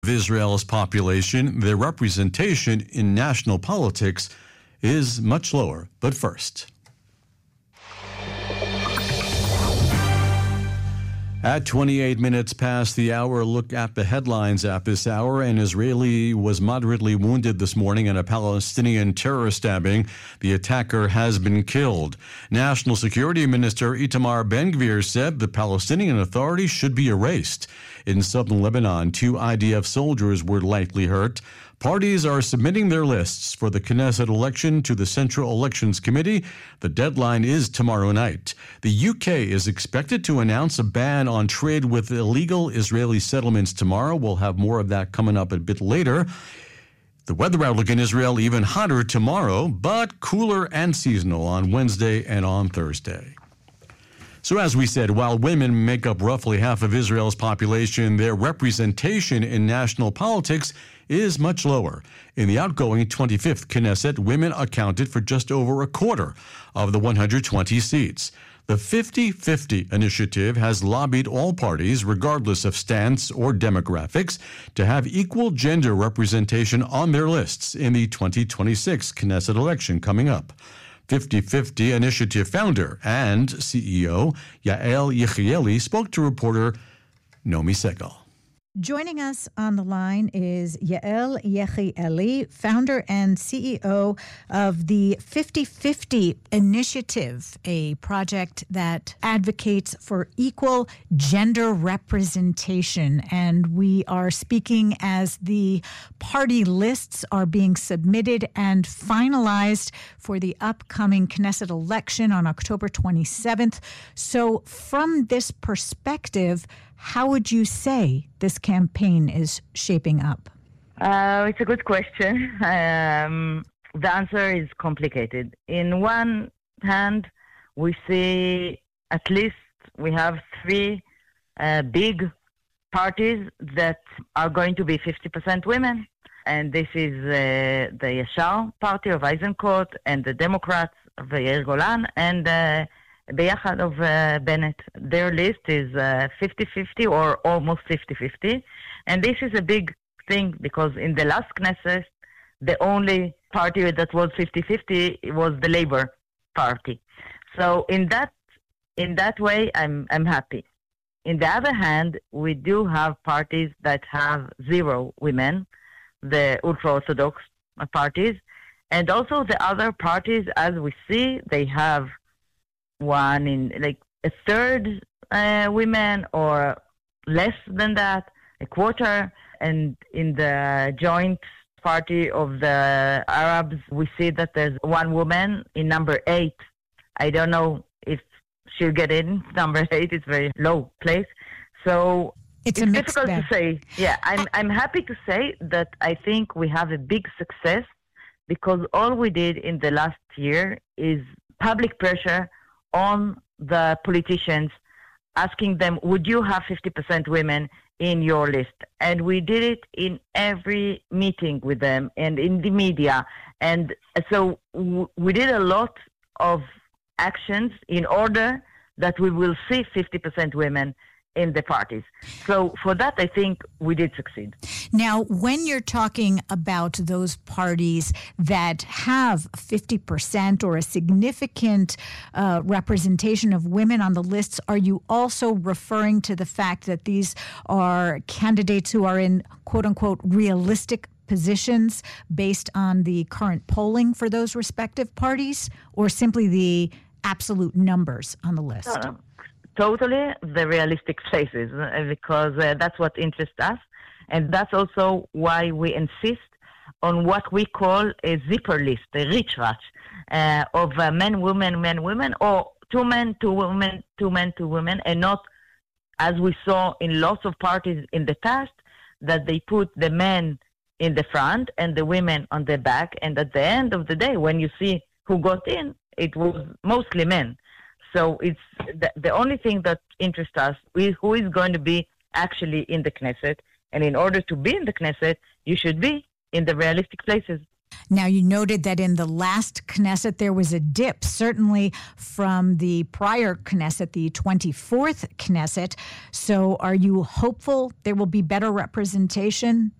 of Israel's population, their representation in national politics is much lower. But first, at 28 minutes past the hour, look at the headlines at this hour. An Israeli was moderately wounded this morning in a Palestinian terror stabbing. The attacker has been killed. National Security Minister Itamar Ben-Gvir said the Palestinian Authority should be erased. In southern Lebanon, 2 IDF soldiers were lightly hurt. Parties are submitting their lists for the Knesset election to the Central Elections Committee. The deadline is tomorrow night. The UK is expected to announce a ban on trade with illegal Israeli settlements tomorrow. We'll have more of that coming up a bit later. The weather outlook in Israel even hotter tomorrow, but cooler and seasonal on Wednesday and on Thursday. So as we said, while women make up roughly half of Israel's population, their representation in national politics is much lower. In the outgoing 25th Knesset, women accounted for just over a quarter of the 120 seats. The 50-50 initiative has lobbied all parties, regardless of stance or demographics, to have equal gender representation on their lists in the 2026 Knesset election coming up. 50-50 Initiative founder and CEO Yael Yechieli spoke to reporter Nomi Segal. Joining us on the line is Yael Yechieli, founder and CEO of the 50-50 Initiative, a project that advocates for equal gender representation. And we are speaking as the party lists are being submitted and finalized for the upcoming Knesset election on October 27th. So from this perspective, how would you say this campaign is shaping up? It's a good question. The answer is complicated. In one hand, we see at least we have 3 big parties that are going to be 50% women. And this is the Yashar party of Eisenkot and the Democrats of Yair Golan and Beyachad of Bennett. Their list is 50-50 or almost 50-50. And this is a big thing because in the last Knesset, the only party that was 50-50 was the Labour Party. So in that way, I'm happy. In the other hand, we do have parties that have 0 women, the ultra-Orthodox parties, and also the other parties, as we see, they have one in like a third women or less than that, a quarter. And in the joint party of the Arabs, we see that there's 1 woman in number 8. I don't know if she'll get in number 8. It's very low place. So it's difficult to say. Yeah, I'm happy to say that I think we have a big success because all we did in the last year is public pressure on the politicians, asking them, would you have 50% women in your list? And we did it in every meeting with them and in the media. And so we did a lot of actions in order that we will see 50% women in the parties. So for that, I think we did succeed. Now, when you're talking about those parties that have 50% or a significant representation of women on the lists, are you also referring to the fact that these are candidates who are in quote-unquote realistic positions based on the current polling for those respective parties, or simply the absolute numbers on the list? Totally the realistic places, because that's what interests us. And that's also why we insist on what we call a zipper list, a rich of men, women, or 2 men, 2 women, 2 men, 2 women, and not, as we saw in lots of parties in the past, that they put the men in the front and the women on the back. And at the end of the day, when you see who got in, it was mostly men. So it's the only thing that interests us is who is going to be actually in the Knesset. And in order to be in the Knesset, you should be in the realistic places. Now, you noted that in the last Knesset, there was a dip, certainly from the prior Knesset, the 24th Knesset. So are you hopeful there will be better representation